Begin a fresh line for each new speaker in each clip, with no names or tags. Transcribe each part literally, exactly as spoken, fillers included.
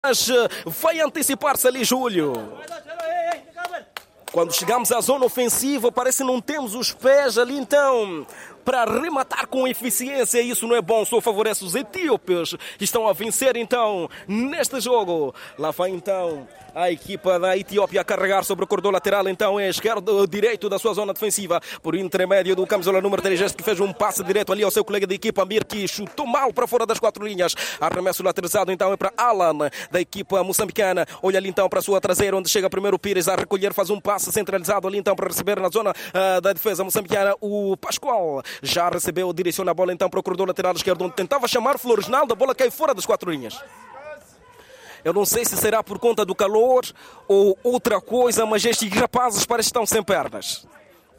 mas vai antecipar-se ali, Júlio. Quando chegamos à zona ofensiva, parece que não temos os pés ali, então, para rematar com eficiência. Isso não é bom, só favorece os etíopes, que estão a vencer, então, neste jogo. Lá vai, então, a equipa da Etiópia a carregar sobre o corredor lateral, então, é esquerdo, direito da sua zona defensiva, por intermédio do camisola número três, que fez um passe direto ali ao seu colega de equipa, Amir, que chutou mal para fora das quatro linhas. Arremesso lateralizado, então, é para Alan, da equipa moçambicana. Olha ali, então, para a sua traseira, onde chega primeiro o Pires a recolher, faz um passe centralizado ali, então, para receber na zona uh, da defesa moçambicana, o Pascoal. Já recebeu, direciona a bola, então, para o corredor lateral esquerdo, onde tentava chamar Floresnaldo, a bola cai fora das quatro linhas. Eu não sei se será por conta do calor ou outra coisa, mas estes rapazes parecem que estão sem pernas.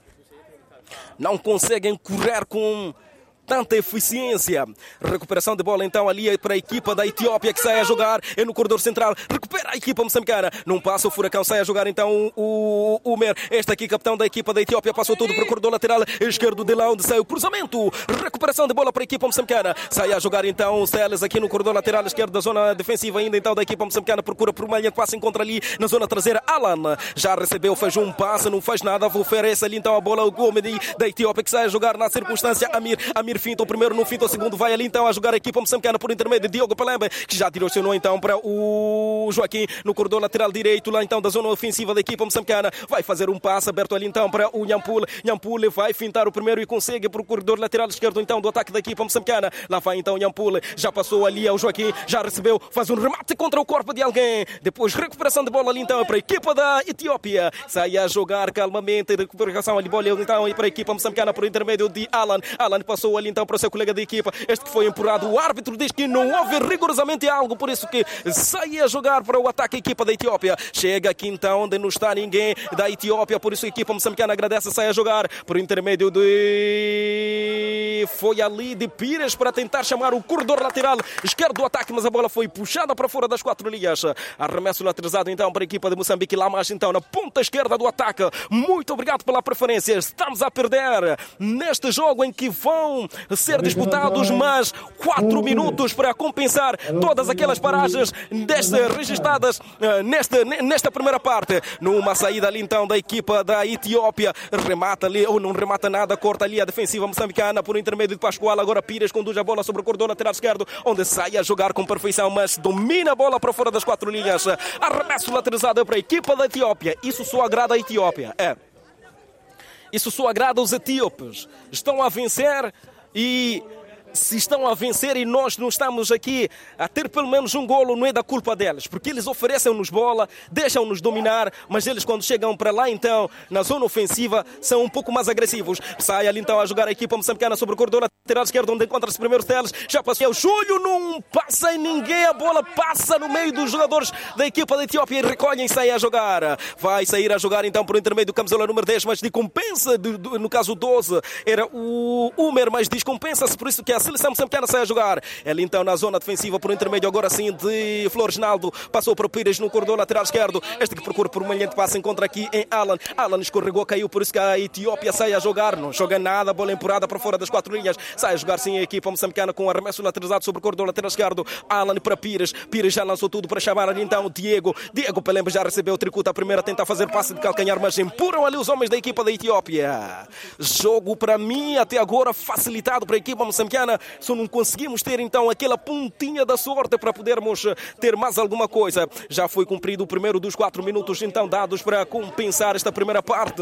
Não conseguem correr com tanta eficiência. Recuperação de bola, então, ali para a equipa da Etiópia, que sai a jogar. É no corredor central. Recupera a equipa moçambicana. Não passa o Furacão, sai a jogar, então, o Umer. Este aqui, capitão da equipa da Etiópia, passou tudo para o corredor lateral esquerdo de lá onde sai o cruzamento. Recuperação de bola para a equipa moçambicana. Sai a jogar, então, o Celes aqui no corredor lateral esquerdo da zona defensiva ainda, então, da equipa moçambicana. Procura por uma linha de passe, encontra ali na zona traseira Alan. Já recebeu, fez um passe, não faz nada. Oferece ali, então, a bola ao Gomedi da Etiópia, que sai a jogar na circunstância. Amir, Amir finta o primeiro, no finta o segundo, vai ali então a jogar a equipa moçambicana por intermédio de Diogo Palembe, que já direcionou então para o Joaquim no corredor lateral direito, lá então da zona ofensiva da equipa moçambicana. Vai fazer um passe aberto ali então para o Nhampule. Nhampule vai fintar o primeiro e consegue para o corredor lateral esquerdo então do ataque da equipa moçambicana. Lá vai então o Nhampule, já passou ali ao Joaquim, já recebeu, faz um remate contra o corpo de alguém. Depois recuperação de bola ali então para a equipa da Etiópia. Sai a jogar calmamente, recuperação ali bola então para a equipa moçambicana por intermédio de Alan. Alan passou ali então para o seu colega de equipa, este que foi empurrado. O árbitro diz que não houve rigorosamente algo, por isso que sai a jogar para o ataque a equipa da Etiópia. Chega aqui então onde não está ninguém da Etiópia, por isso a equipa moçambicana agradece, sai a jogar por intermédio de... foi ali de Pires para tentar chamar o corredor lateral esquerdo do ataque, mas a bola foi puxada para fora das quatro linhas. Arremesso lateralizado então para a equipa de Moçambique, lá mais então na ponta esquerda do ataque. Muito obrigado pela preferência. Estamos a perder neste jogo em que vão ser disputados mais quatro minutos para compensar todas aquelas paragens destas registradas uh, nesta, nesta primeira parte. Numa saída ali então da equipa da Etiópia, remata ali, ou não remata nada, corta ali a defensiva moçambicana por intermédio de Pascoal. Agora Pires conduz a bola sobre o corredor lateral esquerdo, onde sai a jogar com perfeição, mas domina a bola para fora das quatro linhas. Arremesso lateralizado para a equipa da Etiópia. Isso só agrada a Etiópia. É. Isso só agrada os etíopes. Estão a vencer e... se estão a vencer e nós não estamos aqui a ter pelo menos um golo, não é da culpa deles, porque eles oferecem-nos bola, deixam-nos dominar, mas eles quando chegam para lá então, na zona ofensiva, são um pouco mais agressivos. Sai ali então a jogar a equipa moçambicana sobre o corredor lateral esquerdo, onde encontra-se primeiro Teles, já passou o Júlio, não passa em ninguém, a bola passa no meio dos jogadores da equipa da Etiópia e recolhem e sai a jogar. Vai sair a jogar então por intermédio do camisola número dez, mas descompensa, no caso doze, era o Umer, mas descompensa-se, por isso que a seleção moçambicana sai a jogar. Ele então na zona defensiva por intermédio agora sim de Floresnaldo, passou para o Pires no corredor lateral esquerdo, este que procura por uma linha de passe encontra aqui em Alan. Alan escorregou, caiu, por isso que a Etiópia sai a jogar, não joga nada, bola empurrada para fora das quatro linhas, sai a jogar sim a equipa moçambicana com arremesso lateralizado sobre o corredor lateral esquerdo. Alan para Pires, Pires já lançou tudo para chamar ali então Diego, Diego Pelembe já recebeu o tricuta, a primeira tenta fazer passe de calcanhar, mas empurram ali os homens da equipa da Etiópia. Jogo para mim até agora facilitado para a equipa moçambicana, só não conseguimos ter então aquela pontinha da sorte para podermos ter mais alguma coisa. Já foi cumprido o primeiro dos quatro minutos então dados para compensar esta primeira parte.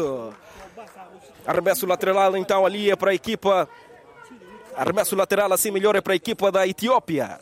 Arremesso lateral então ali é para a equipa, arremesso lateral assim melhor é para a equipa da Etiópia.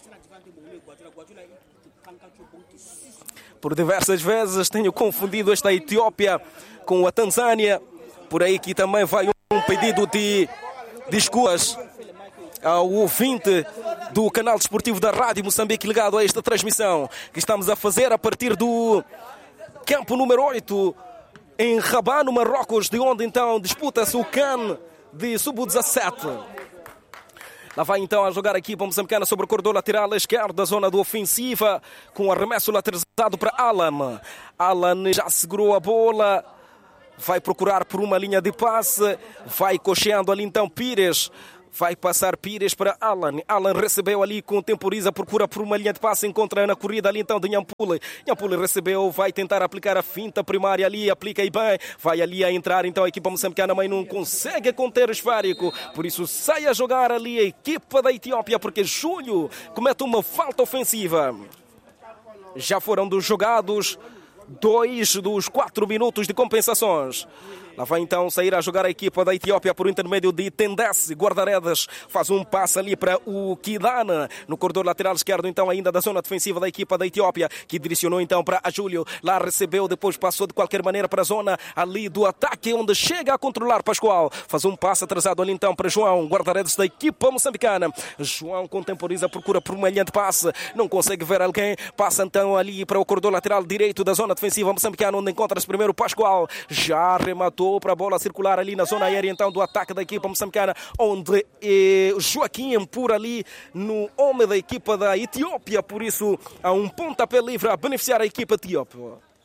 Por diversas vezes tenho confundido esta Etiópia com a Tanzânia, por aí que também vai um pedido de desculpas ao ouvinte do canal desportivo da Rádio Moçambique ligado a esta transmissão que estamos a fazer a partir do campo número oito em Rabat, no Marrocos, de onde então disputa-se o CAN de sub dezassete. Lá vai então a jogar a equipa moçambicana sobre o corredor lateral esquerdo da zona do ofensiva, com arremesso lateralizado para Alan. Alan já segurou a bola, vai procurar por uma linha de passe, vai cocheando ali então Pires, Vai passar Pires para Alan. Alan recebeu ali, contemporiza, procura por uma linha de passe, encontra na corrida ali então de Nhampule. Nhampule recebeu, vai tentar aplicar a finta primária ali, aplica e bem. Vai ali a entrar então a equipa moçambicana, mas não consegue conter o esférico. Por isso sai a jogar ali a equipa da Etiópia, porque Júlio comete uma falta ofensiva. Já foram dos jogados dois dos quatro minutos de compensações. Lá vai então sair a jogar a equipa da Etiópia por intermédio de Tendesse. Guarda-redes faz um passe ali para o Kidana no corredor lateral esquerdo, então ainda da zona defensiva da equipa da Etiópia, que direcionou então para a Júlio. Lá recebeu, depois passou de qualquer maneira para a zona ali do ataque, onde chega a controlar Pascoal. Faz um passe atrasado ali então para João, guarda-redes da equipa moçambicana. João contemporiza, procura por uma linha de passe, não consegue ver alguém. Passa então ali para o corredor lateral direito da zona defensiva moçambicana, onde encontra-se primeiro Pascoal. Já rematou para a bola circular ali na zona aérea então do ataque da equipa moçambicana, onde eh, Joaquim por ali no homem da equipa da Etiópia. Por isso há um pontapé livre a beneficiar a equipa etíope.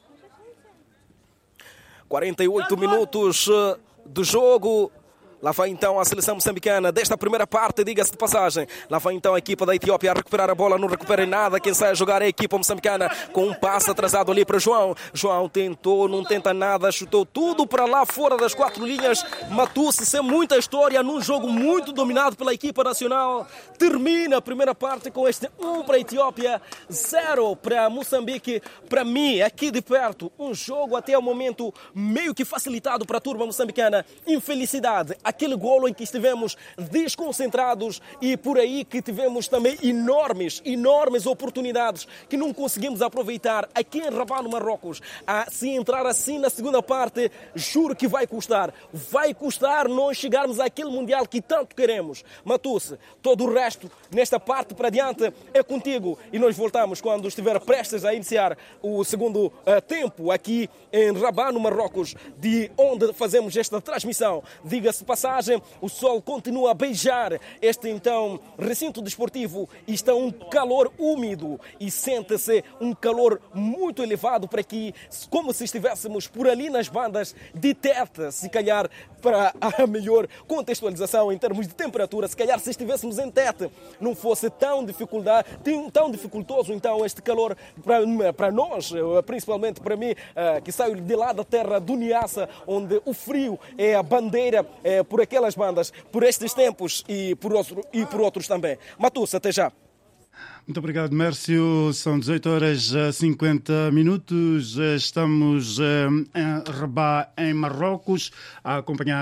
quarenta e oito minutos do jogo. Lá vai então a seleção moçambicana desta primeira parte, diga-se de passagem. Lá vai então a equipa da Etiópia a recuperar a bola, não recupera em nada. Quem sai a jogar é a equipa moçambicana, com um passe atrasado ali para João. João tentou, não tenta nada, chutou tudo para lá fora das quatro linhas. Matou-se sem muita história, num jogo muito dominado pela equipa nacional. Termina a primeira parte com este um para a Etiópia, zero para Moçambique. Para mim, aqui de perto, um jogo até o momento meio que facilitado para a turma moçambicana. Infelicidade. Aquele golo em que estivemos desconcentrados e por aí que tivemos também enormes, enormes oportunidades que não conseguimos aproveitar aqui em Rabat, no Marrocos. Ah, se entrar assim na segunda parte, juro que vai custar. Vai custar nós chegarmos àquele Mundial que tanto queremos. Matou-se. Todo o resto, nesta parte para diante, é contigo. E nós voltamos quando estiver prestes a iniciar o segundo uh, tempo aqui em Rabat, no Marrocos, de onde fazemos esta transmissão. Diga-se passagem, o sol continua a beijar este então recinto desportivo e está um calor úmido e sente-se um calor muito elevado para aqui, como se estivéssemos por ali nas bandas de Tete, se calhar para a melhor contextualização em termos de temperatura, se calhar se estivéssemos em Tete não fosse tão dificuldade, tão dificultoso então este calor para, para nós, principalmente para mim, que saio de lá da terra do Niassa, onde o frio é a bandeira é, por aquelas bandas, por estes tempos e por, outro, e por outros também. Matus, até já.
Muito obrigado, Mércio. São dezoito horas e cinquenta minutos. Estamos em Rabat, em Marrocos, a acompanhar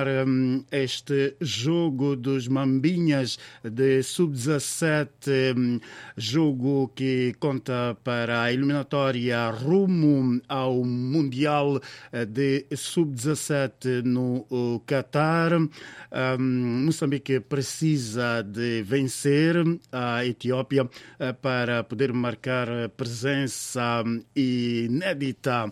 este jogo dos Mambinhas de sub dezassete, jogo que conta para a eliminatória rumo ao Mundial de sub dezassete no Qatar. Moçambique precisa de vencer a Etiópia para poder marcar presença inédita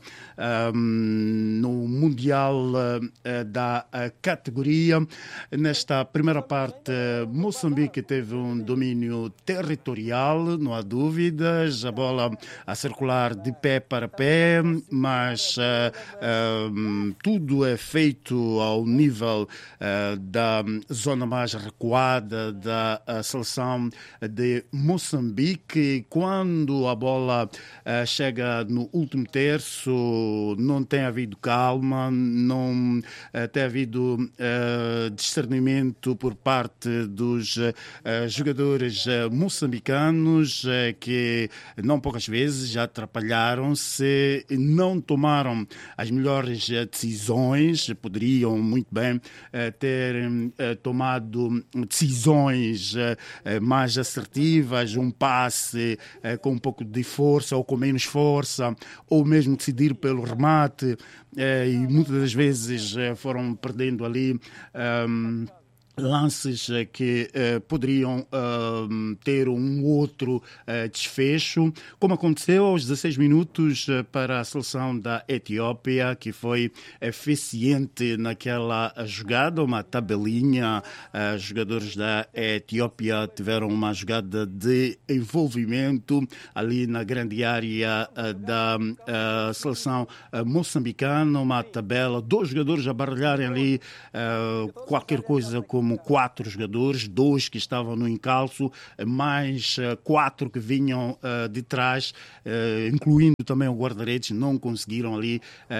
um, no Mundial uh, da uh, categoria. Nesta primeira parte, Moçambique teve um domínio territorial, não há dúvidas, a bola a circular de pé para pé, mas uh, um, tudo é feito ao nível uh, da zona mais recuada da uh, seleção de Moçambique. Que quando a bola uh, chega no último terço não tem havido calma, não uh, tem havido uh, discernimento por parte dos uh, jogadores uh, moçambicanos uh, que não poucas vezes já atrapalharam-se, não tomaram as melhores uh, decisões, poderiam muito bem uh, ter uh, tomado decisões uh, uh, mais assertivas, um passo Eh, com um pouco de força ou com menos força, ou mesmo decidir pelo remate, eh, e muitas das vezes eh, foram perdendo ali um, lances que uh, poderiam uh, ter um outro uh, desfecho, como aconteceu aos dezasseis minutos uh, para a seleção da Etiópia, que foi eficiente naquela jogada, uma tabelinha. Uh, jogadores da Etiópia tiveram uma jogada de envolvimento ali na grande área uh, da uh, seleção uh, moçambicana, uma tabela, dois jogadores a baralharem ali uh, qualquer coisa como como quatro jogadores, dois que estavam no encalço, mais uh, quatro que vinham uh, de trás, uh, incluindo também o guarda-redes, não conseguiram ali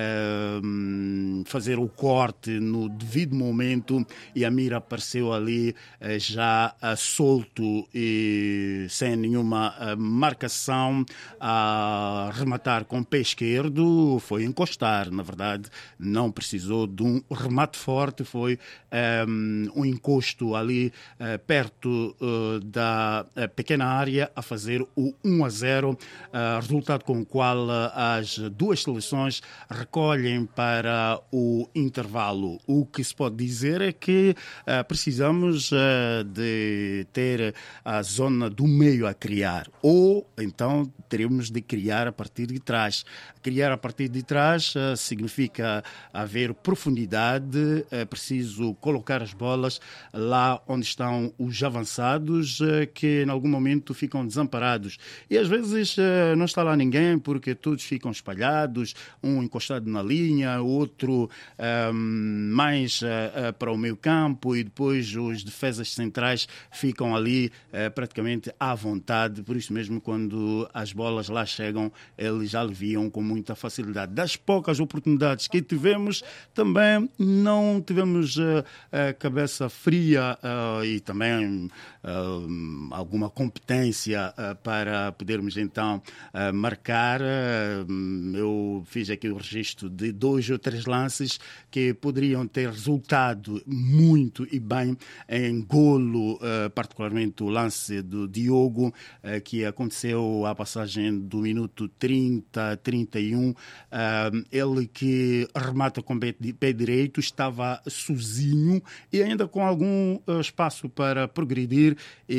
uh, fazer o corte no devido momento e a mira apareceu ali uh, já uh, solto e sem nenhuma uh, marcação a rematar com o pé esquerdo, foi encostar, na verdade, não precisou de um remate forte, foi um, um encosto ali uh, perto uh, da uh, pequena área a fazer o um a zero, uh, resultado com o qual uh, as duas seleções recolhem para o intervalo. O que se pode dizer é que uh, precisamos uh, de ter a zona do meio a criar, ou então teremos de criar a partir de trás. Criar a partir de trás uh, significa haver profundidade, é preciso colocar as bolas lá onde estão os avançados uh, que em algum momento ficam desamparados. E às vezes uh, não está lá ninguém porque todos ficam espalhados, um encostado na linha, outro um, mais uh, uh, para o meio campo e depois os defesas centrais ficam ali uh, praticamente à vontade. Por isso mesmo, quando as bolas lá chegam, eles aliviam com muita facilidade. Das poucas oportunidades que tivemos, também não tivemos uh, a cabeça fria uh, e também uh, alguma competência uh, para podermos então uh, marcar. Uh, eu fiz aqui o registro de dois ou três lances que poderiam ter resultado muito e bem em golo, uh, particularmente o lance do Diogo, uh, que aconteceu à passagem do minuto trinta, trinta e um. Uh, ele que remata com pé direito, estava sozinho e ainda com algum uh, espaço para progredir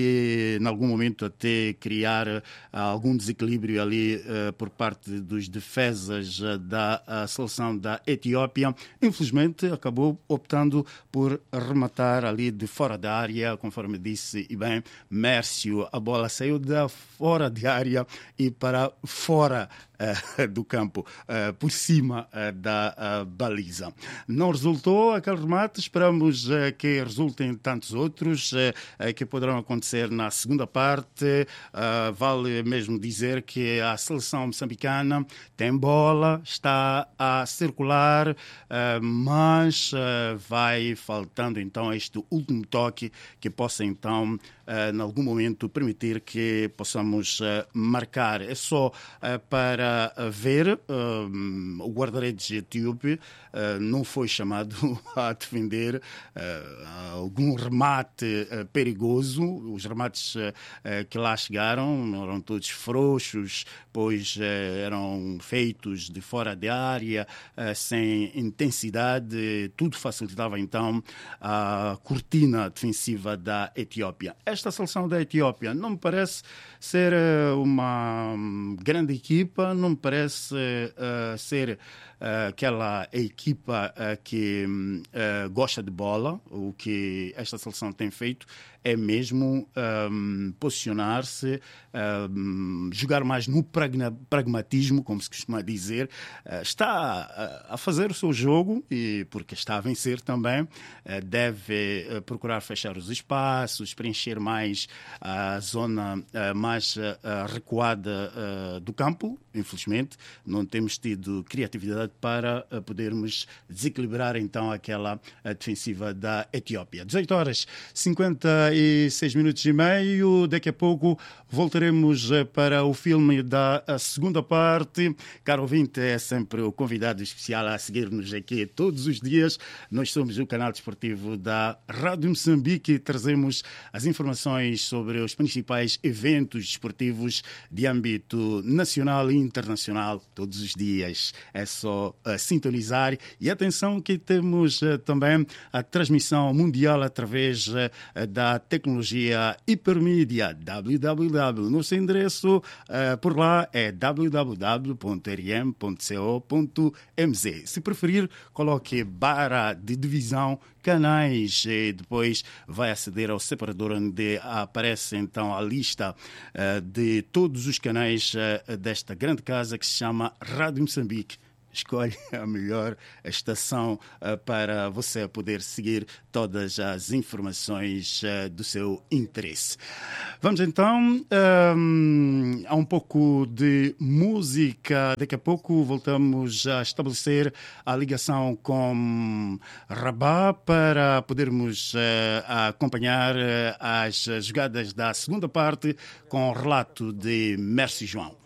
e, em algum momento, até criar uh, algum desequilíbrio ali uh, por parte dos defesas uh, da uh, seleção da Etiópia. Infelizmente, acabou optando por rematar ali de fora da área, conforme disse, e bem, Mércio, a bola saiu da fora de área e para fora Uh, do campo, uh, por cima uh, da uh, baliza. Não resultou aquele remate, esperamos uh, que resultem tantos outros uh, uh, que poderão acontecer na segunda parte. Uh, vale mesmo dizer que a seleção moçambicana tem bola, está a circular, uh, mas uh, vai faltando então este último toque que possa então, uh, em algum momento, permitir que possamos uh, marcar. É só uh, para a ver, um, o guarda-redes etíope uh, não foi chamado a defender uh, algum remate uh, perigoso. Os remates uh, uh, que lá chegaram eram todos frouxos, pois uh, eram feitos de fora da área, uh, sem intensidade. Tudo facilitava então a cortina defensiva da Etiópia. Esta seleção da Etiópia não me parece ser uh, uma grande equipa, não me parece uh, ser uh, aquela equipa uh, que uh, gosta de bola. O que esta seleção tem feito é mesmo um, posicionar-se, um, jogar mais no pragna, pragmatismo, como se costuma dizer. Uh, está a, a fazer o seu jogo, e porque está a vencer também, uh, deve uh, procurar fechar os espaços, preencher mais a zona uh, mais uh, recuada uh, do campo. Infelizmente, não temos tido criatividade para uh, podermos desequilibrar então aquela uh, defensiva da Etiópia. dezoito horas e cinquenta e seis minutos e meio. Daqui a pouco voltaremos uh, para o filme da segunda parte. Caro ouvinte, é sempre o convidado especial a seguir-nos aqui todos os dias. Nós somos o canal desportivo da Rádio Moçambique e trazemos as informações sobre os principais eventos desportivos de âmbito nacional e internacional todos os dias. É só uh, sintonizar. E atenção que temos uh, também a transmissão mundial através uh, da tecnologia hipermídia w w w. Nosso endereço uh, por lá é w w w ponto r m ponto co ponto m z. Se preferir, coloque barra de divisão canais e depois vai aceder ao separador onde aparece então a lista uh, de todos os canais uh, desta grande casa que se chama Rádio Moçambique. escolhe a melhor estação uh, para você poder seguir todas as informações uh, do seu interesse. Vamos então um, a um pouco de música. Daqui a pouco voltamos a estabelecer a ligação com Rabat para podermos uh, acompanhar uh, as jogadas da segunda parte com o relato de Merci João.